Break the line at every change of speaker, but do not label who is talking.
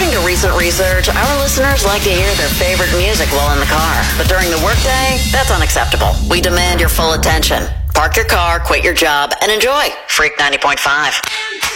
According to recent research, our listeners like to hear their favorite music while in the car. But during the workday, that's unacceptable. We demand your full attention. Park your car, quit your job, and enjoy Freak 90.5.